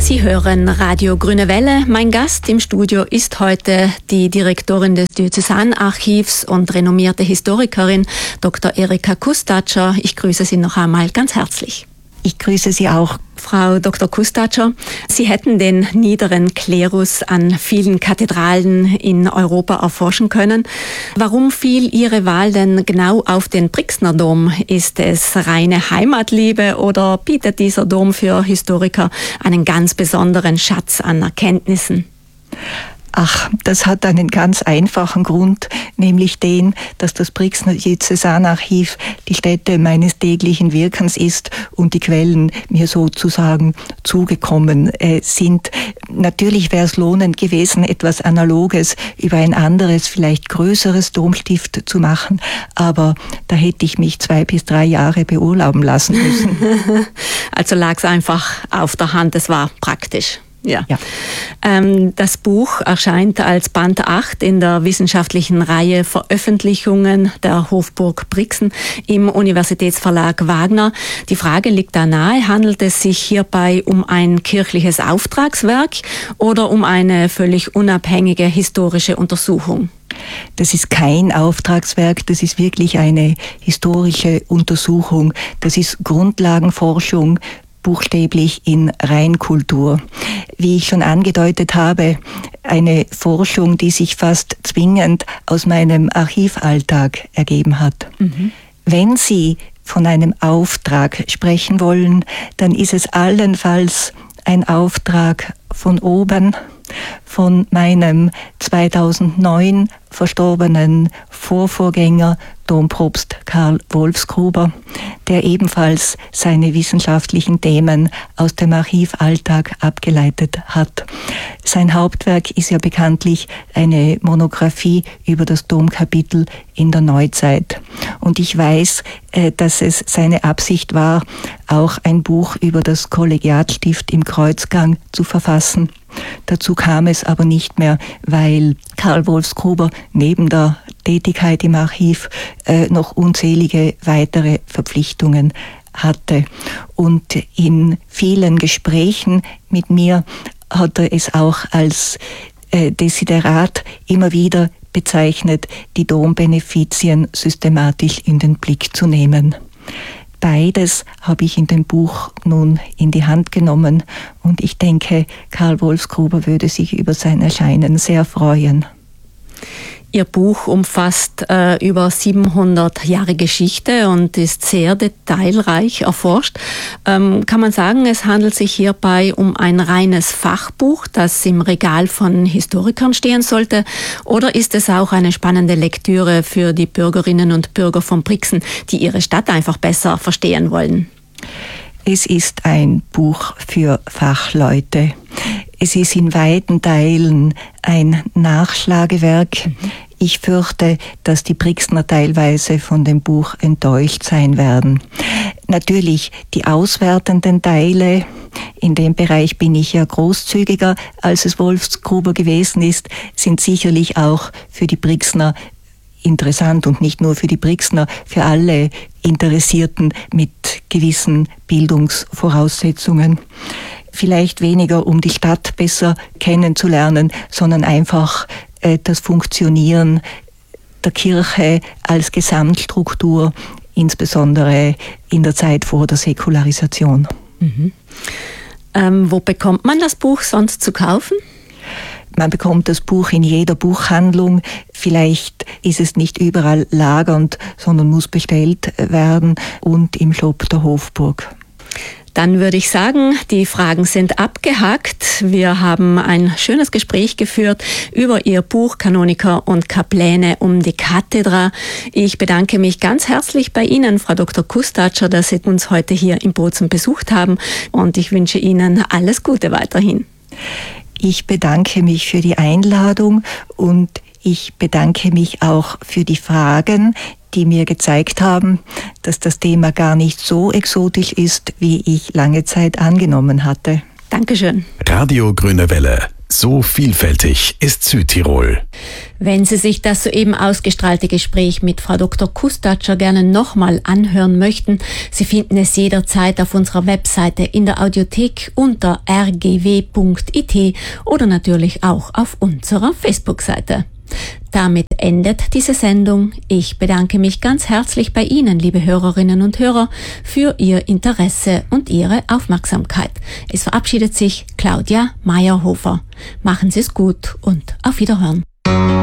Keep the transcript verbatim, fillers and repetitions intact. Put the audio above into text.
Sie hören Radio Grüne Welle. Mein Gast im Studio ist heute die Direktorin des Diözesanarchivs und renommierte Historikerin Doktor Erika Kustatscher. Ich grüße Sie noch einmal ganz herzlich. Ich grüße Sie auch. Frau Doktor Kustatscher, Sie hätten den niederen Klerus an vielen Kathedralen in Europa erforschen können. Warum fiel Ihre Wahl denn genau auf den Brixner Dom? Ist es reine Heimatliebe oder bietet dieser Dom für Historiker einen ganz besonderen Schatz an Erkenntnissen? Ach, das hat einen ganz einfachen Grund, nämlich den, dass das Brixner Diözesanarchiv die Stätte meines täglichen Wirkens ist und die Quellen mir sozusagen zugekommen äh, sind. Natürlich wäre es lohnend gewesen, etwas Analoges über ein anderes, vielleicht größeres Domstift zu machen, aber da hätte ich mich zwei bis drei Jahre beurlauben lassen müssen. Also lag es einfach auf der Hand, es war praktisch. Ja. ja. Ähm, das Buch erscheint als Band acht in der wissenschaftlichen Reihe Veröffentlichungen der Hofburg Brixen im Universitätsverlag Wagner. Die Frage liegt da nahe, handelt es sich hierbei um ein kirchliches Auftragswerk oder um eine völlig unabhängige historische Untersuchung? Das ist kein Auftragswerk, das ist wirklich eine historische Untersuchung. Das ist Grundlagenforschung, buchstäblich in Reinkultur. Wie ich schon angedeutet habe, eine Forschung, die sich fast zwingend aus meinem Archivalltag ergeben hat. Mhm. Wenn Sie von einem Auftrag sprechen wollen, dann ist es allenfalls ein Auftrag von oben, von meinem zweitausendneun verstorbenen Vorvorgänger Dompropst Karl Wolfsgruber, der ebenfalls seine wissenschaftlichen Themen aus dem Archivalltag abgeleitet hat. Sein Hauptwerk ist ja bekanntlich eine Monographie über das Domkapitel in der Neuzeit. Und ich weiß, dass es seine Absicht war, auch ein Buch über das Kollegiatstift im Kreuzgang zu verfassen. Dazu kam es aber nicht mehr, weil Karl Wolfsgruber neben der Tätigkeit im Archiv äh, noch unzählige weitere Verpflichtungen hatte. Und in vielen Gesprächen mit mir hat er es auch als äh, Desiderat immer wieder bezeichnet, die Dombenefizien systematisch in den Blick zu nehmen. Beides habe ich in dem Buch nun in die Hand genommen und ich denke, Karl Wolfsgruber würde sich über sein Erscheinen sehr freuen. Ihr Buch umfasst äh, über siebenhundert Jahre Geschichte und ist sehr detailreich erforscht. Ähm, kann man sagen, es handelt sich hierbei um ein reines Fachbuch, das im Regal von Historikern stehen sollte? Oder ist es auch eine spannende Lektüre für die Bürgerinnen und Bürger von Brixen, die ihre Stadt einfach besser verstehen wollen? Es ist ein Buch für Fachleute. Es ist in weiten Teilen ein Nachschlagewerk. Ich fürchte, dass die Brixner teilweise von dem Buch enttäuscht sein werden. Natürlich die auswertenden Teile, in dem Bereich bin ich ja großzügiger, als es Wolfsgruber gewesen ist, sind sicherlich auch für die Brixner interessant und nicht nur für die Brixner, für alle Interessierten mit gewissen Bildungsvoraussetzungen. Vielleicht weniger, um die Stadt besser kennenzulernen, sondern einfach äh, das Funktionieren der Kirche als Gesamtstruktur, insbesondere in der Zeit vor der Säkularisation. Mhm. Ähm, wo bekommt man das Buch sonst zu kaufen? Man bekommt das Buch in jeder Buchhandlung. Vielleicht ist es nicht überall lagernd, sondern muss bestellt werden und im Shop der Hofburg. Dann würde ich sagen, die Fragen sind abgehakt. Wir haben ein schönes Gespräch geführt über Ihr Buch Kanoniker und Kapläne um die Kathedra. Ich bedanke mich ganz herzlich bei Ihnen, Frau Doktor Kustatscher, dass Sie uns heute hier in Bozen besucht haben und ich wünsche Ihnen alles Gute weiterhin. Ich bedanke mich für die Einladung und ich bedanke mich auch für die Fragen, die mir gezeigt haben, dass das Thema gar nicht so exotisch ist, wie ich lange Zeit angenommen hatte. Dankeschön. Radio Grüne Welle. So vielfältig ist Südtirol. Wenn Sie sich das soeben ausgestrahlte Gespräch mit Frau Doktor Kustatscher gerne nochmal anhören möchten, Sie finden es jederzeit auf unserer Webseite in der Audiothek unter r g w punkt i t oder natürlich auch auf unserer Facebook-Seite. Damit endet diese Sendung. Ich bedanke mich ganz herzlich bei Ihnen, liebe Hörerinnen und Hörer, für Ihr Interesse und Ihre Aufmerksamkeit. Es verabschiedet sich Claudia Meyerhofer. Machen Sie es gut und auf Wiederhören.